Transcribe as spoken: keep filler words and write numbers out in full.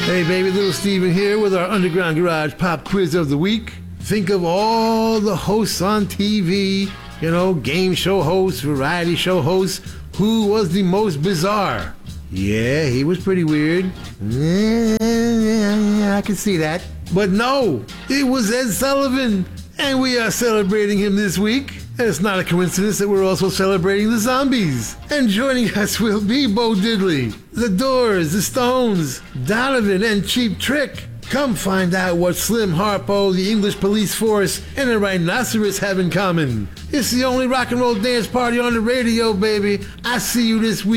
Hey baby, Little Steven here with our Underground Garage Pop Quiz of the Week. Think of all the hosts on T V, you know, game show hosts, variety show hosts. Who was the most bizarre? Yeah, he was pretty weird. Yeah, yeah, yeah, I can see that. But no, it was Ed Sullivan, and we are celebrating him this week. And it's not a coincidence that we're also celebrating the Zombies. And joining us will be Bo Diddley, The Doors, The Stones, Donovan, and Cheap Trick. Come find out what Slim Harpo, the English police force, and a rhinoceros have in common. It's the only rock and roll dance party on the radio, baby. I see you this week.